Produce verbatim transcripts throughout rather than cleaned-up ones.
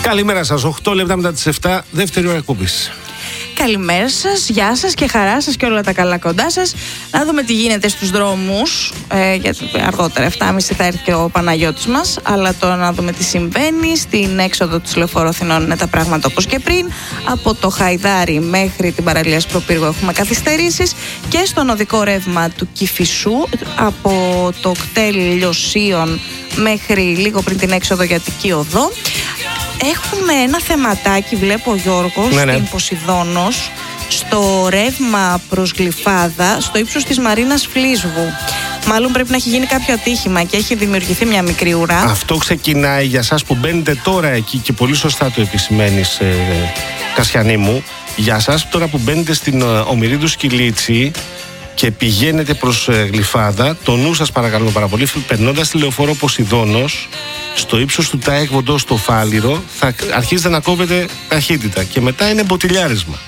Καλημέρα σας, οκτώ λεπτά μετά τις επτά, δεύτερη ώρα εκπομπής. Καλημέρα σας, γεια σας και χαρά σας και όλα τα καλά κοντά σας. Να δούμε τι γίνεται στους δρόμους, ε, γιατί αργότερα εφτά και μισή θα έρθει και ο Παναγιώτης μας. Αλλά τώρα να δούμε τι συμβαίνει. Στην έξοδο της Λεωφόρου Αθηνών είναι τα πράγματα όπως και πριν. Από το Χαϊδάρι μέχρι την παραλία Σπροπύργου έχουμε καθυστερήσεις. Και στον οδικό ρεύμα του Κηφισού, από το κτέλ Λιωσίων μέχρι λίγο πριν την έξοδο για Αττική Οδό. Έχουμε ένα θεματάκι, βλέπω, Γιώργος, ναι, ναι. στην Ποσειδώνος, στο ρεύμα προς Γλυφάδα, στο ύψος της Μαρίνας Φλίσβου. Μάλλον πρέπει να έχει γίνει κάποιο ατύχημα και έχει δημιουργηθεί μια μικρή ουρά. Αυτό ξεκινάει για σας που μπαίνετε τώρα εκεί και πολύ σωστά το επισημαίνεις, ε, Κασιανή μου. Για σας τώρα που μπαίνετε στην ε, Ομηρίδου Σκυλίτσι και πηγαίνετε προς ε, Γλυφάδα, το νου σας παρακαλώ πάρα πολύ, περνώντας τη Λεωφόρο Ποσειδώνος, στο ύψος του ΤΑΕΚ Βοντό στο Φάληρο, θα αρχίσετε να κόβετε ταχύτητα και μετά είναι μποτιλιάρισμα.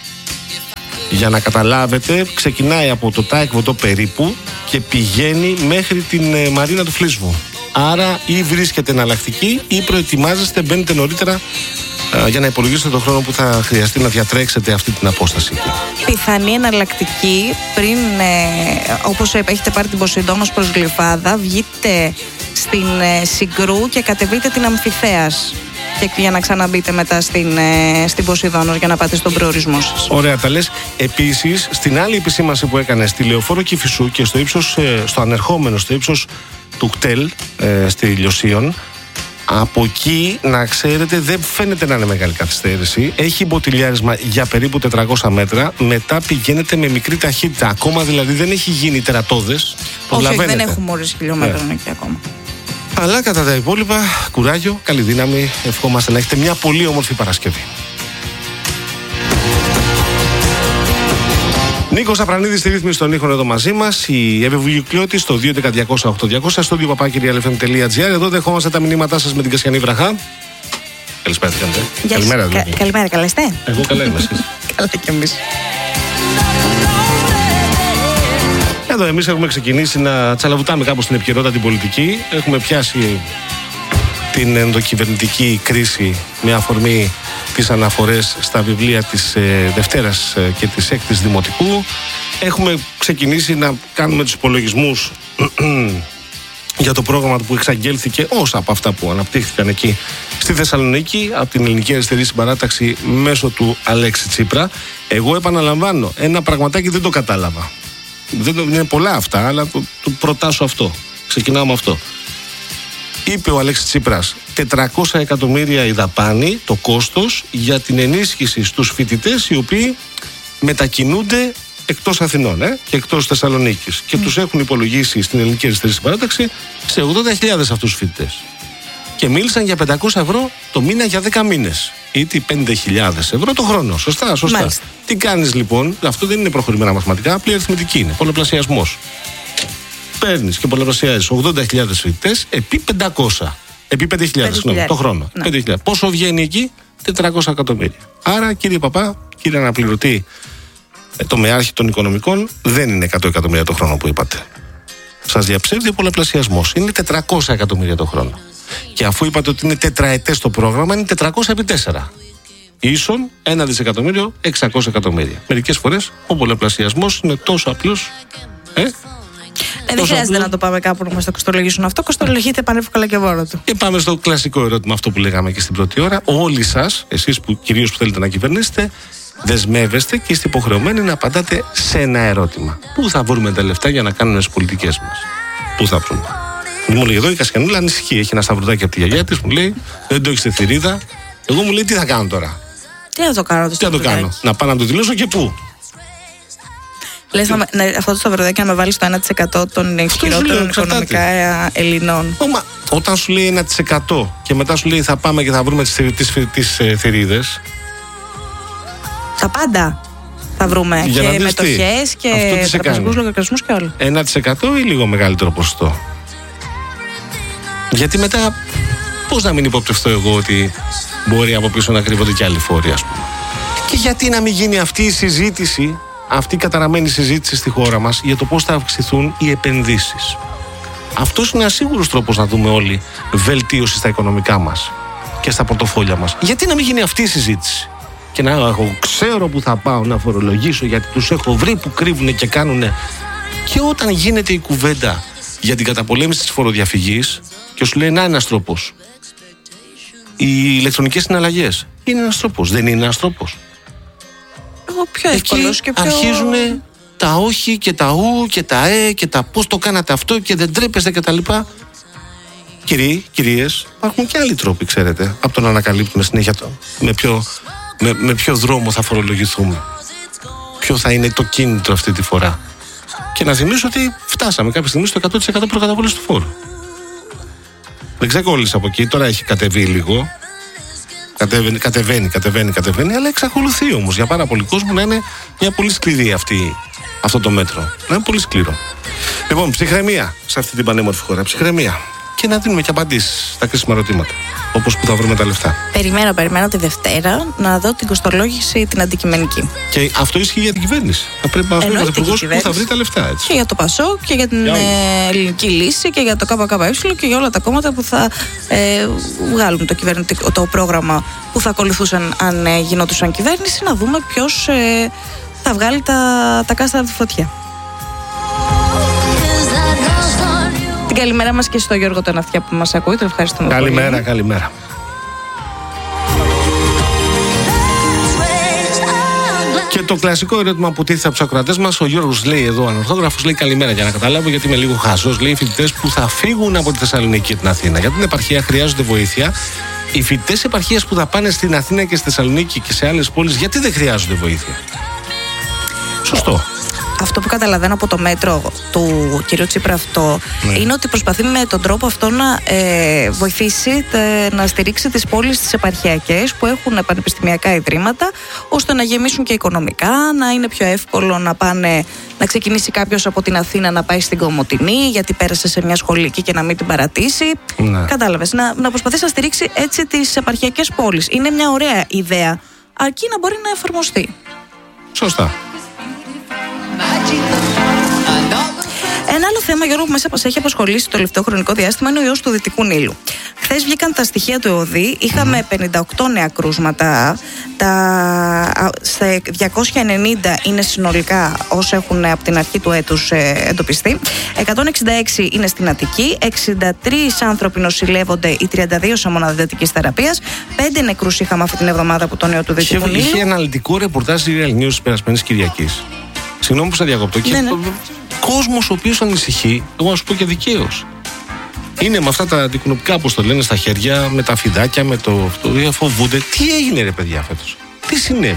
Για να καταλάβετε, ξεκινάει από το ΤΑΕΚ Βοντό περίπου και πηγαίνει μέχρι την ε, Μαρίνα του Φλίσβου. Άρα ή βρίσκεται εναλλακτική ή προετοιμάζεστε, μπαίνετε νωρίτερα ε, για να υπολογίσετε τον χρόνο που θα χρειαστεί να διατρέξετε αυτή την απόσταση. Πιθανή εναλλακτική πριν, ε, όπως έχετε πάρει την Ποσειδώνος προς Γλυφάδα, βγείτε στην ε, Συγκρού και κατεβείτε την Αμφιθέας και για να ξαναμπείτε μετά στην, ε, στην Ποσειδώνος για να πάτε στον προορισμό σας. Ωραία τα λες. Επίσης, στην άλλη επισήμανση που έκανε στη Λεωφόρο Κηφισού και στο ύψος, ε, στο ανερχόμενο, στο ύψος του κτέλ ε, στη Λιωσίων, από εκεί να ξέρετε δεν φαίνεται να είναι μεγάλη καθυστέρηση. Έχει μποτιλιάρισμα για περίπου τετρακόσια μέτρα. Μετά πηγαίνετε με μικρή ταχύτητα. Ακόμα δηλαδή δεν έχει γίνει τερατώδες. Όχι, όχι, δεν έχουμε ώρες χιλιόμετρων ναι. εκεί ακόμα. Αλλά κατά τα υπόλοιπα, κουράγιο, καλή δύναμη. Ευχόμαστε να έχετε μια πολύ όμορφη Παρασκευή. Νίκος Απρανίδης στη ρύθμιση των ήχων εδώ μαζί μας. Η Εύη Βουγιουκλιώτη στο δύο έντεκα διακόσια οκτώ διακόσια, στο δύο παπάκι ελ εφ εμ τελεία τζι άρ. Εδώ δεχόμαστε τα μηνύματά σας με την Κασιανή Βραχά. Καλησπέρα, τι κάνετε. Καλημέρα, κα, καλημέρα, καλά είστε. Εγώ καλά είμαι, εσείς. Καλά κι εμείς. Εδώ εμείς έχουμε ξεκινήσει να τσαλαβουτάμε κάπως στην επικαιρότητα την πολιτική. Έχουμε πιάσει την ενδοκυβερνητική κρίση με αφορμή τις αναφορές στα βιβλία της ε, Δευτέρας ε, και της Έκτης Δημοτικού. Έχουμε ξεκινήσει να κάνουμε τους υπολογισμούς για το πρόγραμμα που εξαγγέλθηκε, όσα από αυτά που αναπτύχθηκαν εκεί στη Θεσσαλονίκη από την Ελληνική Αριστερή Συμπαράταξη μέσω του Αλέξη Τσίπρα. Εγώ επαναλαμβάνω, ένα πραγματάκι δεν το κατάλαβα. Δεν είναι πολλά αυτά, αλλά το, το προτάσω αυτό. Ξεκινάω με αυτό. Είπε ο Αλέξης Τσίπρας τετρακόσια εκατομμύρια η δαπάνη, το κόστος για την ενίσχυση στους φοιτητές οι οποίοι μετακινούνται εκτός Αθηνών ε, και εκτός Θεσσαλονίκης και mm. τους έχουν υπολογίσει στην Ελληνική Αριστερή Συμπαράταξη σε ογδόντα χιλιάδες αυτούς τους φοιτητές. Και μίλησαν για πεντακόσια ευρώ το μήνα για δέκα μήνες. Ή πέντε χιλιάδες ευρώ το χρόνο. Σωστά, σωστά. Μάλιστα. Τι κάνεις λοιπόν, αυτό δεν είναι προχωρημένα μαθηματικά, απλή αριθμητική είναι. Πολλαπλασιασμός. Παίρνεις και πολλαπλασιάζεις ογδόντα χιλιάδες φοιτητές επί πεντακόσια. Επί πέντε χιλιάδες το χρόνο. Ναι. πέντε χιλιάδες. Πόσο βγαίνει εκεί, τετρακόσια εκατομμύρια. Άρα, κύριε Παπά, κύριε Αναπληρωτή, το μεάρχη των οικονομικών, δεν είναι εκατό εκατομμύρια το χρόνο που είπατε. Σας διαψεύδει ο πολλαπλασιασμός. Είναι τετρακόσια εκατομμύρια το χρόνο. Και αφού είπατε ότι είναι τετραετές το πρόγραμμα, είναι τετρακόσια επί τέσσερα. Ίσον ένα δισεκατομμύριο, εξακόσια εκατομμύρια. Μερικές φορές ο πολλαπλασιασμός είναι τόσο απλός. Ε? Ε, δεν χρειάζεται απλό... να το πάμε κάπου να μας το κοστολογήσουν αυτό. Κοστολογείται πανεύκολα και μόνο του. Και πάμε στο κλασικό ερώτημα, αυτό που λέγαμε και στην πρώτη ώρα. Όλοι σας, εσείς που κυρίως που θέλετε να κυβερνήσετε, δεσμεύεστε και είστε υποχρεωμένοι να απαντάτε σε ένα ερώτημα. Πού θα βρούμε τα λεφτά για να κάνουμε τις πολιτικές μας? Πού θα βρούμε? Μου λέει εδώ η Κασιανούλα ανησυχεί. Έχει ένα σταυρουδάκι από τη γιαγιά της, μου λέει δεν το έχει στη θηρίδα. Εγώ μου λέει τι θα κάνω τώρα. Τι θα το κάνω, το Τι θα το κάνω, να πάω να το δηλώσω και πού. Λες να, να, αυτό το σταυρουδάκι να με βάλει στο ένα τοις εκατό των ισχυρότερων οικονομικά Ελληνών. Ωμα, όταν σου λέει ένα τοις εκατό και μετά σου λέει θα πάμε και θα βρούμε τις, τις, τις ε, θηρίδες. Τα πάντα θα βρούμε. Για και μετοχές και τραπεζικούς λογαριασμούς και όλα. ένα τοις εκατό ή λίγο μεγαλύτερο ποσοστό? Γιατί μετά πώς να μην υποπτευτώ εγώ ότι μπορεί από πίσω να κρύβονται και άλλοι φόροι, ας πούμε. Και γιατί να μην γίνει αυτή η συζήτηση, αυτή η καταραμένη συζήτηση στη χώρα μας για το πώς θα αυξηθούν οι επενδύσεις. Αυτός είναι ένας σίγουρος τρόπος να δούμε όλοι βελτίωση στα οικονομικά μας. και στα πορτοφόλια μας. Γιατί να μην γίνει αυτή η συζήτηση? Και να έχω, ξέρω που θα πάω να φορολογήσω, γιατί τους έχω βρει που κρύβουν και κάνουν. Και όταν γίνεται η κουβέντα για την καταπολέμηση της φοροδιαφυγής και σου λέει να είναι ένας τρόπος, οι ηλεκτρονικές συναλλαγές είναι ένας τρόπος, δεν είναι ένας τρόπος? Εγώ πιο εύκολος και πιο... αρχίζουν τα όχι και τα ου και τα ε και τα πώς το κάνατε αυτό και δεν τρέπεστε κτλ. Κυρίοι, κυρίες, υπάρχουν και άλλοι τρόποι, ξέρετε, από το να ανακαλύπτουμε συνέχεια το, με, ποιο, με, με ποιο δρόμο θα φορολογηθούμε, ποιο θα είναι το κίνητρο αυτή τη φορά. Και να θυμίσω ότι φτάσαμε κάποια στιγμή στο εκατό τοις εκατό προκαταβόληση του φόρου. Δεν ξεκόλλησε από εκεί, τώρα έχει κατεβεί λίγο. Κατεβαίνει, κατεβαίνει, κατεβαίνει, κατεβαίνει, αλλά εξακολουθεί όμως για πάρα πολύ κόσμο να είναι μια πολύ σκληρή αυτή, αυτό το μέτρο. Να είναι πολύ σκληρό. Λοιπόν, ψυχραιμία σε αυτή την πανέμορφη χώρα. Ψυχραιμία. Και να δίνουμε και απαντήσεις στα κρίσιμα ερωτήματα. Όπως που θα βρούμε τα λεφτά. Περιμένω, περιμένω τη Δευτέρα να δω την κοστολόγηση την αντικειμενική. Και αυτό ισχύει για την κυβέρνηση. Θα πρέπει να βρει ο Πρωθυπουργός που θα βρει τα λεφτά. Έτσι. Και για το ΠΑΣΟΚ και για την για ε, ελληνική λύση και για το ΚΚΕ και για όλα τα κόμματα που θα ε, βγάλουν το, το πρόγραμμα που θα ακολουθούσαν αν ε, γινόντουσαν κυβέρνηση. Να δούμε ποιος ε, θα βγάλει τα, τα κάστρα από τη φωτιά. Την καλημέρα μας και στο Γιώργο τον Αυτιά που μας ακούει. Τον ευχαριστούμε καλημέρα, πολύ. Καλημέρα, Και το κλασικό ερώτημα που τίθεται από τους ακροατές μας, ο Γιώργος λέει εδώ, ανορθόγραφος, λέει καλημέρα για να καταλάβω, γιατί είμαι λίγο χαζός. Λέει οι φοιτητές που θα φύγουν από τη Θεσσαλονίκη και την Αθήνα για την επαρχία χρειάζονται βοήθεια. Οι φοιτητές επαρχίας που θα πάνε στην Αθήνα και στη Θεσσαλονίκη και σε άλλες πόλεις, γιατί δεν χρειάζονται βοήθεια? Σωστό. Αυτό που καταλαβαίνω από το μέτρο του κ. Τσίπρα αυτό ναι. είναι ότι προσπαθεί με τον τρόπο αυτό να ε, βοηθήσει, τε, να στηρίξει τις πόλεις τις επαρχιακές που έχουν πανεπιστημιακά ιδρύματα, ώστε να γεμίσουν και οικονομικά, να είναι πιο εύκολο να πάνε, να ξεκινήσει κάποιος από την Αθήνα να πάει στην Κομοτηνή, γιατί πέρασε σε μια σχολή εκεί και να μην την παρατήσει. Ναι. Κατάλαβες, να, να προσπαθήσει να στηρίξει έτσι τις επαρχιακές πόλεις. Είναι μια ωραία ιδέα, αρκεί να μπορεί να εφαρμοστεί. Σωστά. Ένα άλλο θέμα, Γιώργο, που μας έχει απασχολήσει το τελευταίο χρονικό διάστημα είναι ο ιός του Δυτικού Νείλου. Χθες βγήκαν τα στοιχεία του ΕΟΔΗ, είχαμε πενήντα οκτώ νέα κρούσματα, τα διακόσια ενενήντα είναι συνολικά όσοι έχουν από την αρχή του έτους εντοπιστεί, εκατόν εξήντα έξι είναι στην Αττική, εξήντα τρεις άνθρωποι νοσηλεύονται, οι τριάντα δύο σε μονάδα εντατικής θεραπείας, πέντε νεκρούς είχαμε αυτή την εβδομάδα από τον ιό του Δυτικού Νείλου. Είχε αναλυτικό ρεπορτάζ στη Real News της περασμένης Κυριακής. Συγγνώμη που σε διακόπτω. Ναι, και ναι. Κόσμος ο οποίος ανησυχεί, εγώ να σου πω και δικαίως. Είναι με αυτά τα αντικοινωνικά, όπως το λένε, στα χέρια, με τα φιδάκια, με το αυτό, φοβούνται. Τι έγινε, ρε παιδιά, φέτος? Τι συνέβη?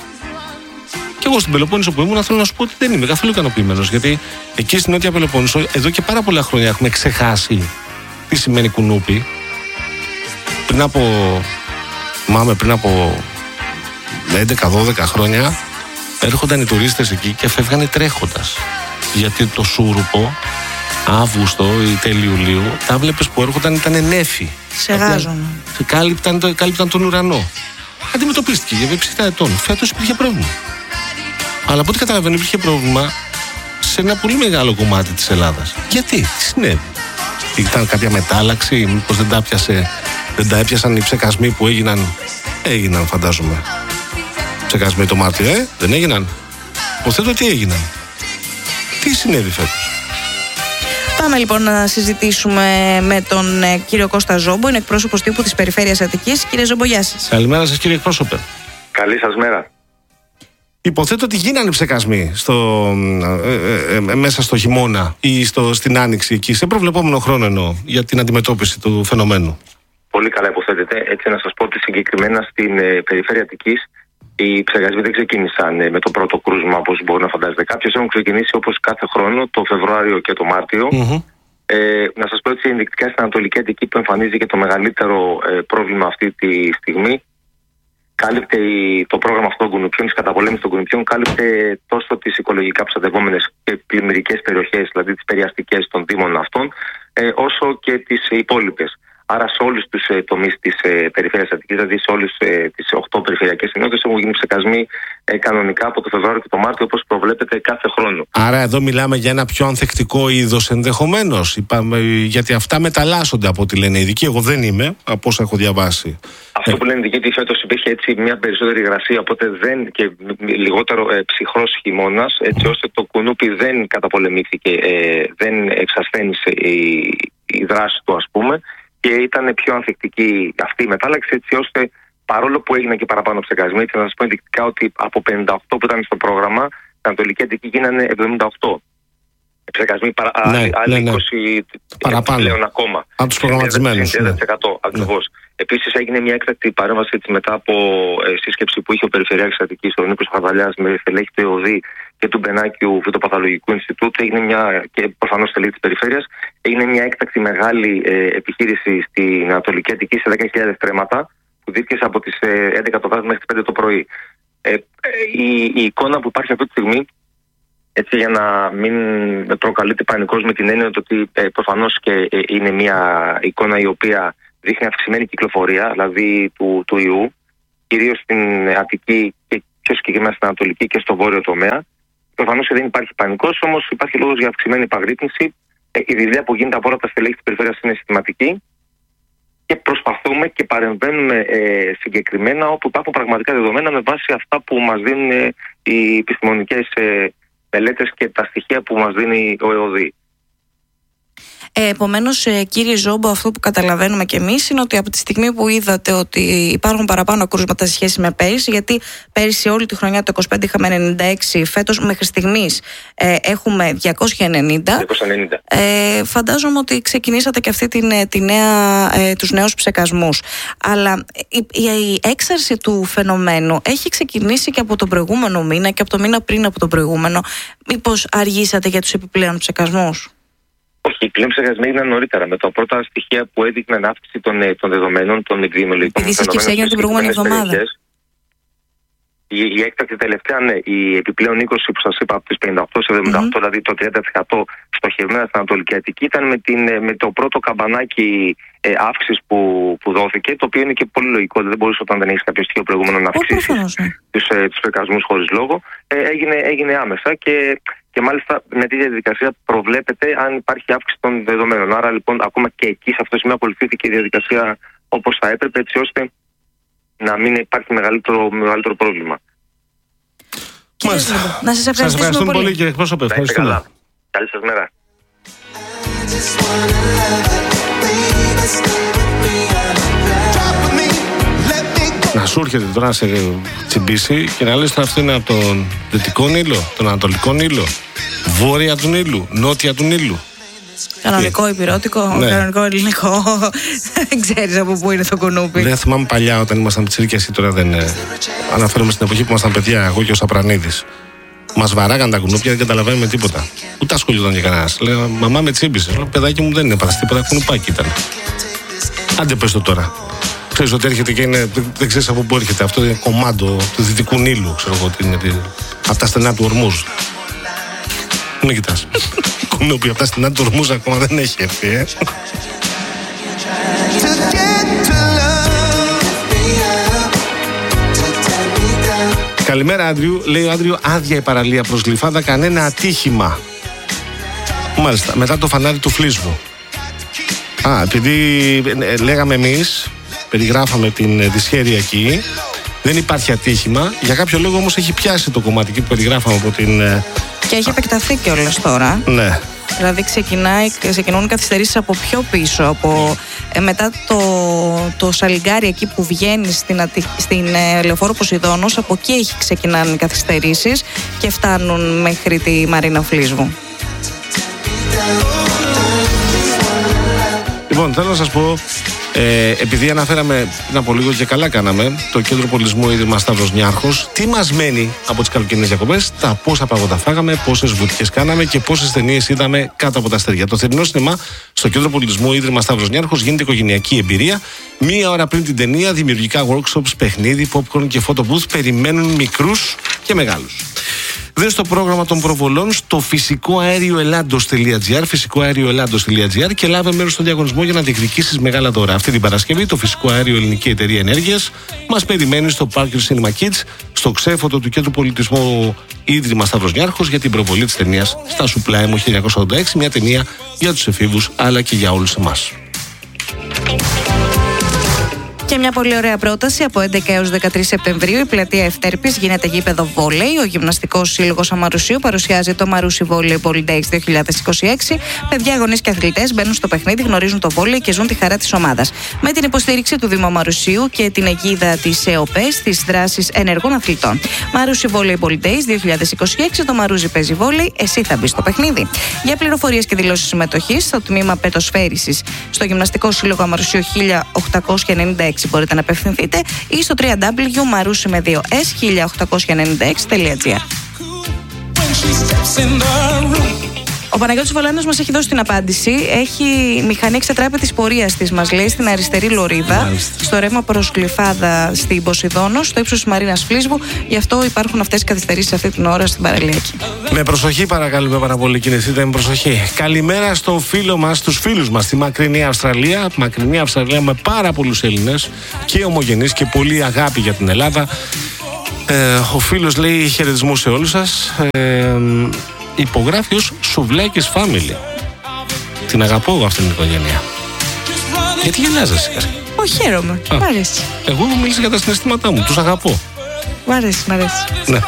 Και εγώ στην Πελοπόννησο που ήμουν, θέλω να σου πω ότι δεν είμαι καθόλου ικανοποιημένος. Γιατί εκεί στην Νότια Πελοπόννησο, εδώ και πάρα πολλά χρόνια έχουμε ξεχάσει τι σημαίνει κουνούπι. Πριν από. Μάμε, πριν από έντεκα δώδεκα χρόνια. Έρχονταν οι τουρίστες εκεί και φεύγανε τρέχοντας. Γιατί το σούρουπο, Αύγουστο ή τέλη Ιουλίου, τα βλέπεις που έρχονταν ήταν νέφη. Σε γάζον. Κάλυπταν, κάλυπταν τον ουρανό. Αντιμετωπίστηκε για επτά ετών. Φέτος υπήρχε πρόβλημα. Αλλά από ό,τι καταλαβαίνω υπήρχε πρόβλημα σε ένα πολύ μεγάλο κομμάτι της Ελλάδας. Γιατί, τι συνέβη? Ήταν κάποια μετάλλαξη, μήπως δεν τα, πιάσε, δεν τα έπιασαν οι ψεκασμοί που έγιναν? Έγιναν, φαντάζομαι. Ψεκασμοί το Μάρτιο, ε, δεν έγιναν? Υποθέτω ότι έγιναν. Τι συνέβη φέτος? Πάμε λοιπόν να συζητήσουμε με τον ε, κύριο Κώστα Ζόμπο, είναι εκπρόσωπος τύπου της Περιφέρειας Αττικής. Κύριε Ζόμπο, γεια σας. Καλημέρα σας, κύριε εκπρόσωπε. Καλή σας μέρα. Υποθέτω ότι γίνανε ψεκασμοί στο, ε, ε, ε, μέσα στο χειμώνα ή στο, στην άνοιξη εκεί, σε προβλεπόμενο χρόνο εννοώ, για την αντιμετώπιση του φαινομένου. Πολύ καλά υποθέτετε. Έτσι να σας πω ότι συγκεκριμένα στην ε, Περιφέρεια Αττικής οι ψεκασμοί δεν ξεκίνησαν ε, με το πρώτο κρούσμα, όπως μπορεί να φαντάζεται κάποιος. Έχουν ξεκινήσει όπως κάθε χρόνο το Φεβρουάριο και το Μάρτιο. Mm-hmm. Ε, να σας πω έτσι ενδεικτικά στην Ανατολική Αττική που εμφανίζει και το μεγαλύτερο ε, πρόβλημα αυτή τη στιγμή. Κάλυπτε η, το πρόγραμμα αυτό των κουνουπιών, της καταπολέμησης των κουνουπιών, κάλυπτε τόσο τις οικολογικά προστατευόμενες και πλημμυρικές περιοχές, δηλαδή τις περιαστικές των δήμων αυτών, ε, όσο και τις υπόλοιπες. Άρα σε όλους τους ε, τομείς της ε, Περιφέρειας Αττικής, δηλαδή σε όλες ε, τις οκτώ περιφερειακές ενότητες, έχουν γίνει ψεκασμοί ε, κανονικά από το Φεβρουάριο και το Μάρτιο, όπως προβλέπεται κάθε χρόνο. Άρα εδώ μιλάμε για ένα πιο ανθεκτικό είδος ενδεχομένως, γιατί αυτά μεταλλάσσονται από ό,τι λένε οι ειδικοί. Εγώ δεν είμαι, από όσα έχω διαβάσει. Αυτό που λένε οι ειδικοί, ότι φέτος υπήρχε έτσι μια περισσότερη υγρασία, οπότε δεν και λιγότερο ε, ψυχρός χειμώνας, έτσι ώστε το κουνούπι δεν καταπολεμήθηκε, ε, δεν εξασθένησε η, η δράση του, ας πούμε, και ήταν πιο ανθεκτική αυτή η μετάλλαξη, έτσι ώστε παρόλο που έγιναν και παραπάνω ψεκασμοί, να σας πω ενδεικτικά ότι από πενήντα οκτώ που ήταν στο πρόγραμμα, στην Ανατολική Αττική γίνανε εβδομήντα οκτώ. Ψεκασμοί, παρα... ναι, άλλοι ναι, ναι. είκοσι παραπάνω. Πλέον ακόμα. Από τους προγραμματισμένους. τριάντα τοις εκατό ναι. Ακριβώς. Ναι. Επίσης έγινε μια έκτακτη παρέμβαση έτσι, μετά από ε, σύσκεψη που είχε ο Περιφερειάρχης Αττικής, ο Νίκος Χαρδαλιάς, με στελέχη του ΕΟΔΗ και του Μπενάκιου Φυτοπαθολογικού Ινστιτούτου, έγινε μια, και προφανώς στελέχη της Περιφέρειας, έγινε μια έκτακτη μεγάλη ε, επιχείρηση στην Ανατολική Αττική σε δέκα χιλιάδες τρέματα, που δίρκεσε από τις έντεκα το βράδυ μέχρι τις πέντε το πρωί. Ε, η, η εικόνα που υπάρχει αυτή τη στιγμή, έτσι για να μην προκαλείται πανικός με την έννοια ότι ε, προφανώς και ε, είναι μια εικόνα η οποία δείχνει αυξημένη κυκλοφορία, δηλαδή του, του ιού, κυρίως στην Αττική και πιο συγκεκριμένα στην Ανατολική και στο βόρειο τομέα. Προφανώς και δεν υπάρχει πανικός, όμως υπάρχει λόγος για αυξημένη επαγρύπνηση. Ε, η δουλειά που γίνεται από όλα τα στελέχη της περιφέρειας είναι συστηματική. Και προσπαθούμε και παρεμβαίνουμε ε, συγκεκριμένα όπου υπάρχουν πραγματικά δεδομένα με βάση αυτά που μας δίνουν ε, οι επιστημονικές ε, μελέτες και τα στοιχεία που μας δίνει ο ΕΟΔΗ. Ε, επομένως, ε, κύριε Ζόμπο, αυτό που καταλαβαίνουμε κι εμείς είναι ότι από τη στιγμή που είδατε ότι υπάρχουν παραπάνω κρούσματα σε σχέση με πέρυσι, γιατί πέρυσι όλη τη χρονιά το είκοσι πέντε είχαμε ενενήντα έξι, φέτος μέχρι στιγμής ε, έχουμε διακόσια ενενήντα. διακόσια ενενήντα. Ε, φαντάζομαι ότι ξεκινήσατε και αυτή την, τη νέα, ε, τους νέους ψεκασμούς. Αλλά η, η έξαρση του φαινομένου έχει ξεκινήσει και από τον προηγούμενο μήνα και από το μήνα πριν από τον προηγούμενο. Μήπως αργήσατε για τους επιπλέον ψεκασμούς? Όχι, οι πλέον ψεκασμοί έγιναν νωρίτερα. Με τα πρώτα στοιχεία που έδειχναν αύξηση των, των δεδομένων, των επιδημιολογικών δεδομένων. Η σύσκεψη έγινε την προηγούμενη εβδομάδα. Η, η έκτακτη τελευταία, ναι, η επιπλέον είκοσι που σας είπα από τις πενήντα οκτώ σε εβδομήντα οκτώ, mm-hmm. δηλαδή το τριάντα τοις εκατό στοχευμένα στην Ανατολική Αττική, ήταν με, την, με το πρώτο καμπανάκι ε, αύξησης που, που δόθηκε, το οποίο είναι και πολύ λογικό. Δεν μπορείς όταν δεν έχεις κάποιο στοιχείο προηγούμενο να αυξήσεις ναι. τους, ε, τους ψεκασμούς χωρίς λόγο. Ε, έγινε, έγινε άμεσα και. Και μάλιστα με τη διαδικασία προβλέπεται αν υπάρχει αύξηση των δεδομένων. Άρα λοιπόν ακόμα και εκεί σε αυτό το σημείο ακολουθήθηκε η διαδικασία όπως θα έπρεπε, έτσι ώστε να μην υπάρχει μεγαλύτερο, μεγαλύτερο πρόβλημα. Μάλιστα. Να σας ευχαριστήσουμε, σας ευχαριστούμε πολύ, πολύ κύριε εκπρόσωπε. Ευχαριστούμε. Καλή σας μέρα. Να σου έρχεται τώρα να σε τσιμπήσει και να λες τώρα αυτό είναι από τον Δυτικό Νείλο, τον Ανατολικό Νείλο, βόρεια του Νείλου, νότια του Νείλου. Κανονικό υπηρώτικο, ναι. Κανονικό ελληνικό. Δεν ξέρεις από πού είναι το κουνούπι. Δεν θυμάμαι παλιά όταν ήμασταν πιτσιρίκια, εσύ τώρα δεν. Αναφέρομαι στην εποχή που ήμασταν παιδιά, εγώ και ο Σαπρανίδης. Μας βαράγαν τα κουνούπια, δεν καταλαβαίνουμε τίποτα. Ούτε ασχολιόταν και κανένας. Λέω, μαμά με τσίμπησε. Λέω, παιδάκι μου δεν είναι πατάς τίποτα, κουνουπάκι ήταν. Άντε πες το τώρα. Ξέρεις ότι έρχεται και είναι, δεν ξέρεις από πού έρχεται. Αυτό είναι κομμάτι του Δυτικού Νείλου, ξέρω εγώ τι είναι. Από τα στενά του Ορμούζ. Μην κοιτάς. Κουνούπι από τα στενά του Ορμούζ ακόμα δεν έχει έρθει, ε. Καλημέρα, Άντριου. Λέει ο Άντριου, άδεια η παραλία προς Γλυφάδα, κανένα ατύχημα. Μάλιστα, μετά το φανάρι του Φλίσβου. Α, επειδή ε, λέγαμε εμείς, περιγράφαμε την δυσχέρεια εκεί, δεν υπάρχει ατύχημα. Για κάποιο λόγο όμως έχει πιάσει το κομμάτι εκεί που περιγράφαμε από την. Ε... Και έχει επεκταθεί κιόλας τώρα. Ναι. Δηλαδή ξεκινάει, ξεκινούν οι καθυστερήσεις από πιο πίσω, από, ε, μετά το, το Σαλιγκάρι εκεί που βγαίνει στην, Ατι, στην ε, Λεωφόρο Ποσειδώνος, από εκεί έχει ξεκινάνε οι καθυστερήσεις και φτάνουν μέχρι τη Μαρίνα Φλίσβου. Λοιπόν, θέλω να σας πω, ε, επειδή αναφέραμε πριν από λίγο και καλά κάναμε το Κέντρο Πολιτισμού Ίδρυμα Σταύρος Νιάρχος, τι μας μένει από τις καλοκαιρινές διακοπές, τα πόσα παγωτά φάγαμε, πόσες βουτιές κάναμε και πόσες ταινίες είδαμε κάτω από τα αστέρια. Το θερινό σινεμά στο Κέντρο Πολιτισμού Ίδρυμα Σταύρος Νιάρχος γίνεται οικογενειακή εμπειρία. Μία ώρα πριν την ταινία, δημιουργικά workshops, παιχνίδι, popcorn και photo booth περιμένουν μικρούς και μεγάλους. Δες το πρόγραμμα των προβολών στο φυσικό αέριο ελλάντος.gr, φυσικό αέριο ελλάντος.gr και λάβε μέρος στον διαγωνισμό για να διεκδικήσεις μεγάλα δώρα. Αυτή την Παρασκευή το Φυσικό Αέριο Ελληνική Εταιρεία Ενέργειας μας περιμένει στο Parker Cinema Kids, στο ξέφωτο του Κέντρου Πολιτισμού Ίδρυμα Σταύρος Νιάρχος για την προβολή της ταινίας Στα Σουπλάι μου χίλια εννιακόσια ογδόντα έξι, μια ταινία για τους εφήβους αλλά και για όλους εμάς. Και μια πολύ ωραία πρόταση από έντεκα έως δεκατρείς Σεπτεμβρίου η πλατεία Ευτέρπης γίνεται γήπεδο βόλεϊ. Ο Γυμναστικός Σύλλογος Αμαρουσίου παρουσιάζει το Μαρούσι Volleyball Days δύο χιλιάδες είκοσι έξι. Παιδιά, γονείς και αθλητές μπαίνουν στο παιχνίδι, γνωρίζουν το βόλεϊ και ζουν τη χαρά της ομάδας. Με την υποστήριξη του Δήμου Αμαρουσίου και την αιγίδα της ΕΟΠΕ στις δράσεις ενεργών αθλητών. Μαρούσι Volleyball Days δύο χιλιάδες είκοσι έξι. Το Μαρούζι παίζει βόλεϊ, εσύ θα μπεις στο παιχνίδι. Για πληροφορίες και δηλώσεις συμμετοχής στο τμήμα πετοσφαίρισης στο Γυμναστικό Σύλλογο Αμαρουσίου χίλια οκτακόσια ενενήντα έξι μπορείτε να απευθυνθείτε ή στο double-u double-u double-u τελεία marusi με δύο ες χίλια οκτακόσια ενενήντα έξι τελεία τζι άρ. Ο Παναγιώτης Βολάνος μας έχει δώσει την απάντηση. Έχει μηχανή εξετράπετης πορείας της, μας λέει, στην αριστερή λωρίδα, Μάλιστα. στο ρεύμα προς Γλυφάδα στην Ποσειδόνο, στο ύψος της Μαρίνας Φλίσβου. Γι' αυτό υπάρχουν αυτές οι καθυστερήσεις αυτή την ώρα στην παραλιακή. Με προσοχή, παρακαλούμε πάρα πολύ, κινηθείτε με προσοχή. Καλημέρα στο φίλο μας, στους φίλους μας στη μακρινή Αυστραλία. Μακρινή Αυστραλία με πάρα πολλούς Έλληνες και ομογενείς και πολύ αγάπη για την Ελλάδα. Ε, ο φίλος λέει χαιρετισμούς σε όλους σας. Ε, υπογράφει ως Σουβλάκης Family. Την αγαπώ εγώ αυτήν την οικογένεια. Γιατί γελάζεσαι? Όχι, χαίρομαι. Μ' αρέσει. Εγώ μίλησα για τα συναισθήματά μου. Τους αγαπώ. Μ' αρέσει, μ' αρέσει. Ναι.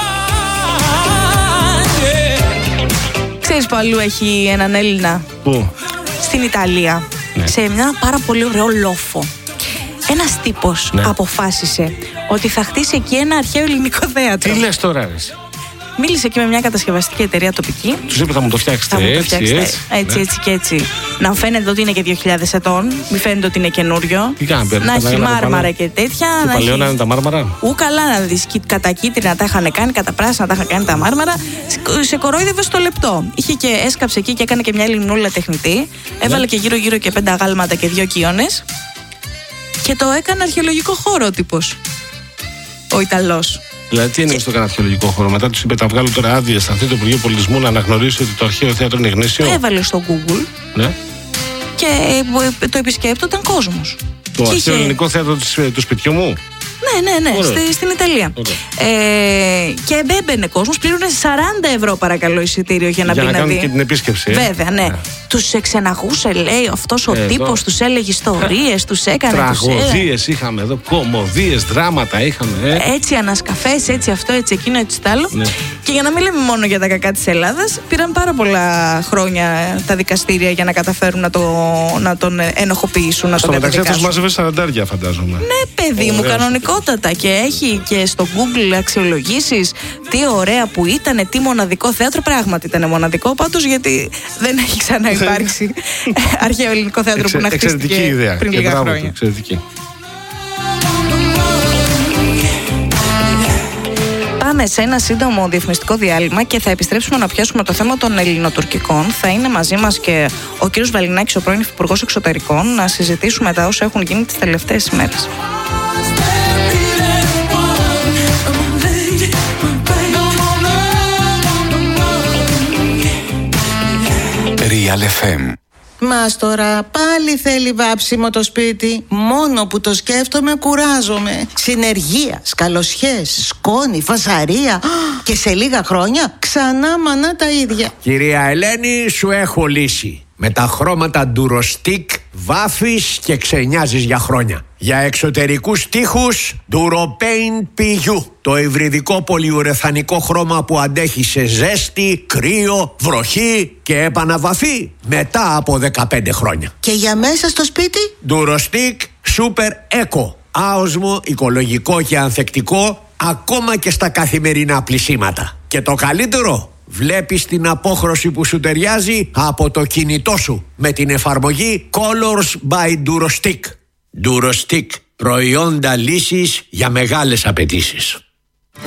Ξέρεις που αλλού έχει έναν Έλληνα? Πού? Στην Ιταλία. Ναι. Σε μια πάρα πολύ ωραίο λόφο. Ένας τύπος ναι. αποφάσισε ότι θα χτίσει εκεί ένα αρχαίο ελληνικό θέατρο. Τι λες τώρα, ρε? Μίλησε και με μια κατασκευαστική εταιρεία τοπική. Τους είπε θα μου το φτιάξετε, θα μου το έτσι, φτιάξετε έτσι, έτσι, ναι. έτσι και έτσι. Να φαίνεται ότι είναι και δύο χιλιάδες ετών, μην φαίνεται ότι είναι καινούριο. Τι κάνει, να έχει μάρμαρα και τέτοια. Και παλαιό να είναι τα μάρμαρα. Ού, καλά να δεις, κατά κίτρινα τα είχαν κάνει, κατά πράσινα τα είχαν κάνει τα μάρμαρα. Σε κορόιδευε στο λεπτό. Είχε και έσκαψε εκεί και έκανε και μια λινούλα τεχνητή. Έβαλε ναι. και γύρω-γύρω και πέντε αγάλματα και δύο κύονες. Και το έκανε αρχαιολογικό χώρο ο τύπος. Ο Ιταλός. Δηλαδή, τι εννοείς το έκανε αρχαιολογικό χώρο? Μετά τους είπε, τα βγάλω τώρα άδειε στα αυτή το Υπουργείο Πολιτισμού να αναγνωρίσει ότι το αρχαίο θέατρο είναι γνήσιο. Έβαλε στο Google. Ναι. Και το επισκέπτονταν κόσμος. Το αρχαίο είχε... ελληνικό θέατρο της, του σπιτιού μου. Ναι, ναι, ναι, στη, στην Ιταλία. Ε, και έμπαινε κόσμος, πλήρωνε σαράντα ευρώ παρακαλώ εισιτήριο για να για μπει να, να δει. Και την επίσκεψη. Ε? Βέβαια, ναι. ναι. Τους εξεναχούσε, λέει, αυτός ο ε, τύπος, τους έλεγε ιστορίες, τους έκανε. Τραγωδίες είχαμε εδώ, κομμωδίες, δράματα είχαμε. Ε. Έτσι ανασκαφές, έτσι αυτό, έτσι εκείνο, έτσι τ' άλλο. Ναι. Και για να μην λέμε μόνο για τα κακά της Ελλάδας, πήραν πάρα πολλά χρόνια τα δικαστήρια για να καταφέρουν να, το, να τον ενοχοποιήσουν. Να στο τον μεταξύ αυτός μάζευε σαραντάρια, φαντάζομαι. Ναι, παιδί μου, κανονικότατα. Και έχει και στο Google αξιολογήσεις τι ωραία που ήταν, τι μοναδικό θέατρο. Πράγματι ήταν μοναδικό, πάντως, γιατί δεν έχει ξαναυπάρξει αρχαίο ελληνικό θέατρο Εξε, που να χτίστηκε ιδέα. πριν λίγα μπράβο, χρόνια. Εξαιρετική. Πάμε σε ένα σύντομο διαφημιστικό διάλειμμα και θα επιστρέψουμε να πιάσουμε το θέμα των ελληνοτουρκικών. Θα είναι μαζί μας και ο κύριος Βαλινάκης, ο πρώην Υπουργός Εξωτερικών, να συζητήσουμε τα όσα έχουν γίνει τις τελευταίες ημέρες. Real εφ εμ. Μας τώρα πάλι θέλει βάψιμο το σπίτι. Μόνο που το σκέφτομαι κουράζομαι. Συνεργεία, καλοσιές, σκόνη, φασαρία. Και σε λίγα χρόνια ξανά μανά τα ίδια. Κυρία Ελένη, σου έχω λύση. Με τα χρώματα Durostic βάφεις και ξενιάζεις για χρόνια. Για εξωτερικούς τοίχους Duropaint πι γιου. Το υβριδικό πολυουρεθανικό χρώμα που αντέχει σε ζέστη, κρύο, βροχή και επαναβαφή μετά από δεκαπέντε χρόνια. Και για μέσα στο σπίτι Durostic Super Eco. Άοσμο, οικολογικό και ανθεκτικό ακόμα και στα καθημερινά πλυσίματα. Και το καλύτερο, βλέπεις την απόχρωση που σου ταιριάζει από το κινητό σου με την εφαρμογή Colors by Durostic. Durostic, προϊόντα λύσης για μεγάλες απαιτήσεις.